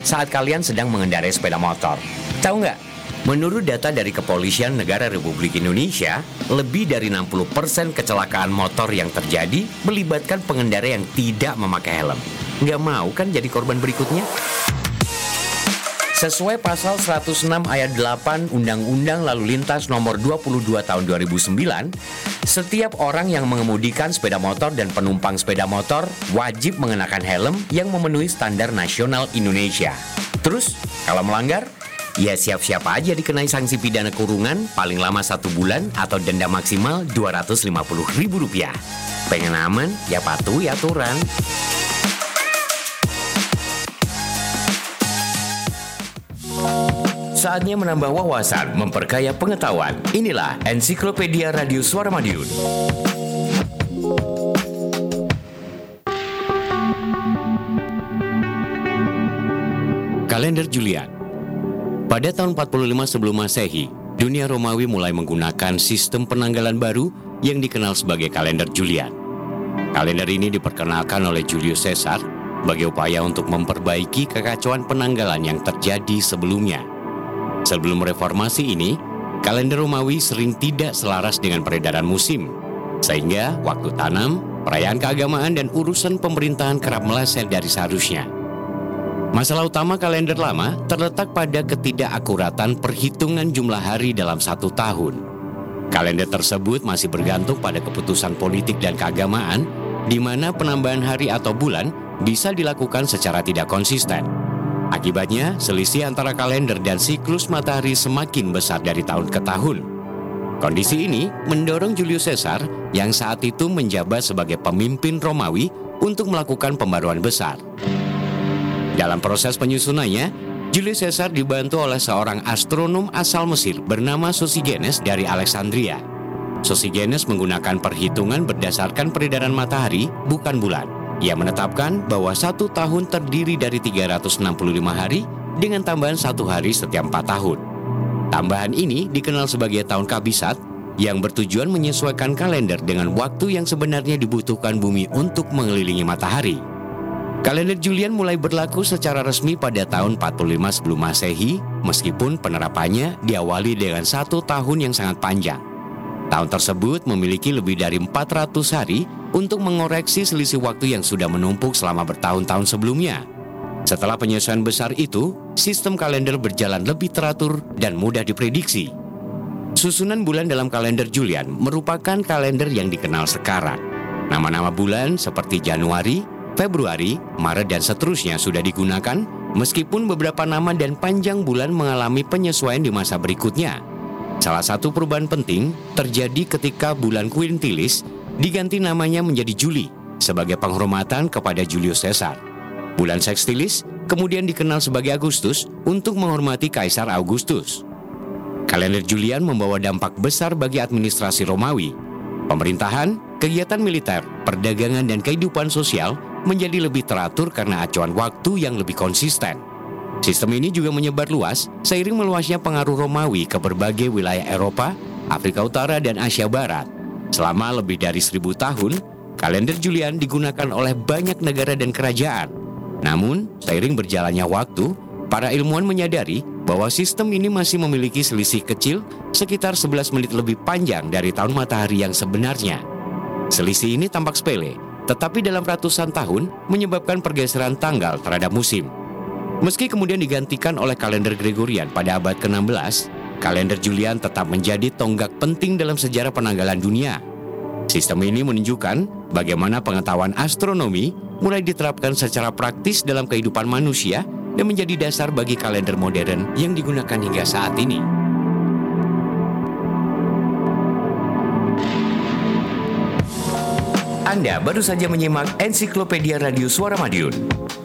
saat kalian sedang mengendarai sepeda motor. Tahu nggak? Menurut data dari Kepolisian Negara Republik Indonesia, lebih dari 60% kecelakaan motor yang terjadi melibatkan pengendara yang tidak memakai helm. Nggak mau kan jadi korban berikutnya? Sesuai pasal 106 ayat 8 Undang-Undang Lalu Lintas nomor 22 tahun 2009, setiap orang yang mengemudikan sepeda motor dan penumpang sepeda motor wajib mengenakan helm yang memenuhi standar nasional Indonesia. Terus, kalau melanggar, ya siap-siap aja dikenai sanksi pidana kurungan paling lama 1 bulan atau denda maksimal Rp250.000. Pengen aman, ya patuhi aturan. Saatnya menambah wawasan, memperkaya pengetahuan. Inilah Ensiklopedia Radio Suara Madiun. Kalender Julian. Pada tahun 45 sebelum Masehi, dunia Romawi mulai menggunakan sistem penanggalan baru yang dikenal sebagai kalender Julian. Kalender ini diperkenalkan oleh Julius Caesar sebagai upaya untuk memperbaiki kekacauan penanggalan yang terjadi sebelumnya. Sebelum reformasi ini, kalender Romawi sering tidak selaras dengan peredaran musim, sehingga waktu tanam, perayaan keagamaan, dan urusan pemerintahan kerap meleset dari seharusnya. Masalah utama kalender lama terletak pada ketidakakuratan perhitungan jumlah hari dalam 1 tahun. Kalender tersebut masih bergantung pada keputusan politik dan keagamaan, di mana penambahan hari atau bulan bisa dilakukan secara tidak konsisten. Akibatnya, selisih antara kalender dan siklus matahari semakin besar dari tahun ke tahun. Kondisi ini mendorong Julius Caesar yang saat itu menjabat sebagai pemimpin Romawi untuk melakukan pembaruan besar. Dalam proses penyusunannya, Julius Caesar dibantu oleh seorang astronom asal Mesir bernama Sosigenes dari Alexandria. Sosigenes menggunakan perhitungan berdasarkan peredaran matahari, bukan bulan. Ia menetapkan bahwa 1 tahun terdiri dari 365 hari dengan tambahan 1 hari setiap 4 tahun. Tambahan ini dikenal sebagai tahun kabisat yang bertujuan menyesuaikan kalender dengan waktu yang sebenarnya dibutuhkan bumi untuk mengelilingi matahari. Kalender Julian mulai berlaku secara resmi pada tahun 45 sebelum Masehi, meskipun penerapannya diawali dengan 1 tahun yang sangat panjang. Tahun tersebut memiliki lebih dari 400 hari untuk mengoreksi selisih waktu yang sudah menumpuk selama bertahun-tahun sebelumnya. Setelah penyesuaian besar itu, sistem kalender berjalan lebih teratur dan mudah diprediksi. Susunan bulan dalam kalender Julian merupakan kalender yang dikenal sekarang. Nama-nama bulan seperti Januari, Februari, Maret, dan seterusnya sudah digunakan, meskipun beberapa nama dan panjang bulan mengalami penyesuaian di masa berikutnya. Salah satu perubahan penting terjadi ketika bulan Quintilis diganti namanya menjadi Juli sebagai penghormatan kepada Julius Caesar. Bulan Sextilis kemudian dikenal sebagai Agustus untuk menghormati Kaisar Augustus. Kalender Julian membawa dampak besar bagi administrasi Romawi. Pemerintahan, kegiatan militer, perdagangan, dan kehidupan sosial menjadi lebih teratur karena acuan waktu yang lebih konsisten. Sistem ini juga menyebar luas seiring meluasnya pengaruh Romawi ke berbagai wilayah Eropa, Afrika Utara, dan Asia Barat. Selama lebih dari 1000 tahun, kalender Julian digunakan oleh banyak negara dan kerajaan. Namun, seiring berjalannya waktu, para ilmuwan menyadari bahwa sistem ini masih memiliki selisih kecil sekitar 11 menit lebih panjang dari tahun matahari yang sebenarnya. Selisih ini tampak sepele, tetapi dalam ratusan tahun menyebabkan pergeseran tanggal terhadap musim. Meski kemudian digantikan oleh kalender Gregorian pada abad ke-16, kalender Julian tetap menjadi tonggak penting dalam sejarah penanggalan dunia. Sistem ini menunjukkan bagaimana pengetahuan astronomi mulai diterapkan secara praktis dalam kehidupan manusia dan menjadi dasar bagi kalender modern yang digunakan hingga saat ini. Anda baru saja menyimak Ensiklopedia Radio Suara Madiun.